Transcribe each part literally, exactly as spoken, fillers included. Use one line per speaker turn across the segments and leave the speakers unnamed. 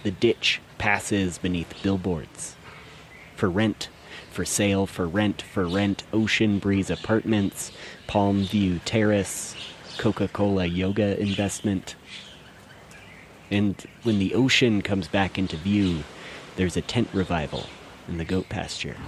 the ditch passes beneath billboards. For rent, for sale, for rent, for rent, Ocean Breeze Apartments, Palm View Terrace, Coca-Cola Yoga Investment. And when the ocean comes back into view, there's a tent revival in the goat pasture.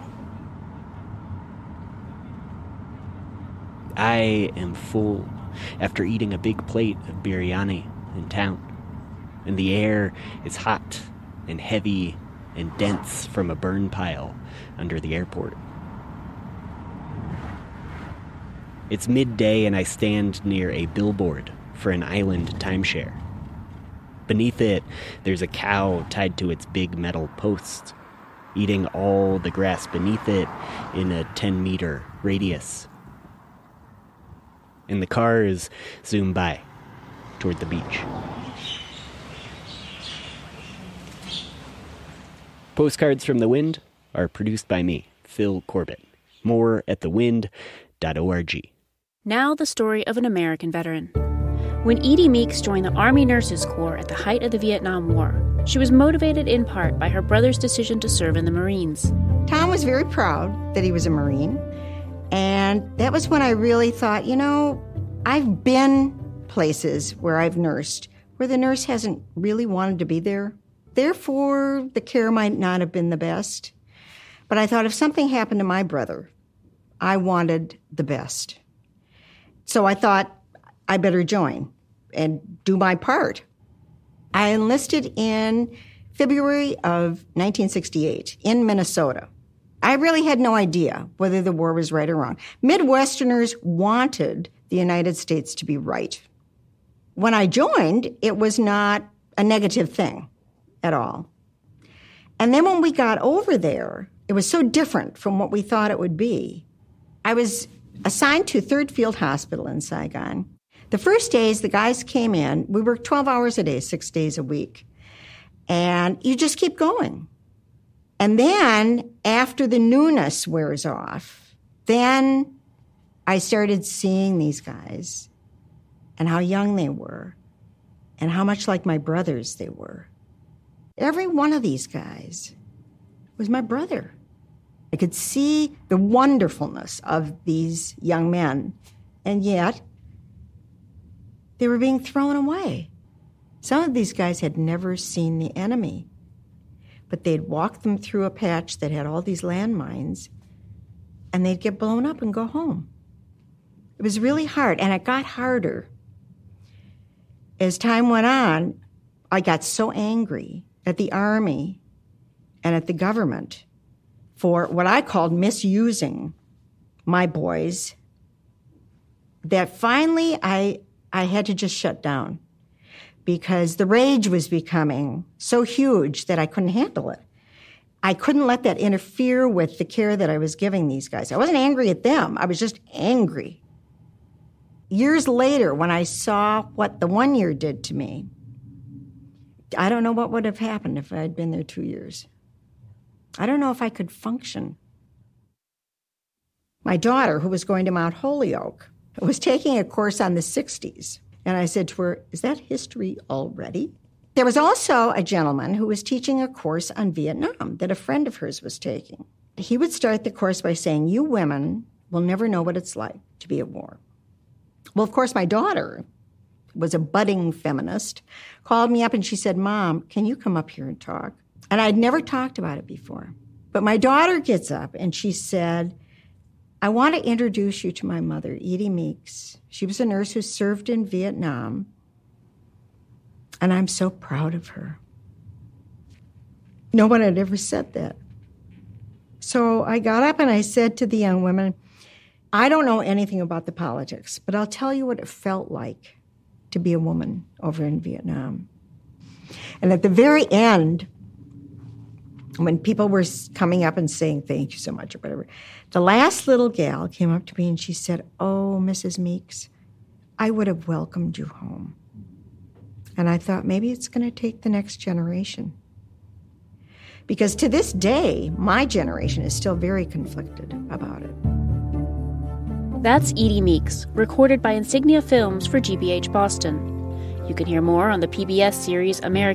I am full after eating a big plate of biryani in town, and the air is hot and heavy and dense from a burn pile under the airport. It's midday and I stand near a billboard for an island timeshare. Beneath it, there's a cow tied to its big metal post, eating all the grass beneath it in a ten-meter radius. And the cars zoom by toward the beach. Postcards from the Wind are produced by me, Phil Corbett. More at the wind dot org.
Now the story of an American veteran. When Edie Meeks joined the Army Nurses Corps at the height of the Vietnam War, she was motivated in part by her brother's decision to serve in the Marines.
Tom was very proud that he was a Marine, and that was when I really thought, you know, I've been places where I've nursed where the nurse hasn't really wanted to be there. Therefore, the care might not have been the best. But I thought if something happened to my brother, I wanted the best. So I thought I better join and do my part. I enlisted in February of nineteen sixty-eight in Minnesota. I really had no idea whether the war was right or wrong. Midwesterners wanted the United States to be right. When I joined, it was not a negative thing at all. And then when we got over there, it was so different from what we thought it would be. I was assigned to third Field Hospital in Saigon. The first days, the guys came in. We worked twelve hours a day, six days a week. And you just keep going. And then, after the newness wears off, then I started seeing these guys and how young they were and how much like my brothers they were. Every one of these guys was my brother. I could see the wonderfulness of these young men, and yet they were being thrown away. Some of these guys had never seen the enemy, but they'd walk them through a patch that had all these landmines, and they'd get blown up and go home. It was really hard, and it got harder. As time went on, I got so angry at the Army and at the government for what I called misusing my boys that finally I I had to just shut down because the rage was becoming so huge that I couldn't handle it. I couldn't let that interfere with the care that I was giving these guys. I wasn't angry at them. I was just angry. Years later, when I saw what the one year did to me, I don't know what would have happened if I had been there two years. I don't know if I could function. My daughter, who was going to Mount Holyoke, was taking a course on the sixties. And I said to her, is that history already? There was also a gentleman who was teaching a course on Vietnam that a friend of hers was taking. He would start the course by saying, you women will never know what it's like to be at war. Well, of course, my daughter was a budding feminist, called me up and she said, Mom, can you come up here and talk? And I'd never talked about it before. But my daughter gets up and she said, I want to introduce you to my mother, Edie Meeks. She was a nurse who served in Vietnam, and I'm so proud of her. No one had ever said that. So I got up and I said to the young women, I don't know anything about the politics, but I'll tell you what it felt like to be a woman over in Vietnam. And at the very end, when people were coming up and saying thank you so much or whatever, the last little gal came up to me and she said, oh, Missus Meeks, I would have welcomed you home. And I thought maybe it's going to take the next generation. Because to this day, my generation is still very conflicted about it.
That's Edie Meeks, recorded by Insignia Films for G B H Boston. You can hear more on the P B S series American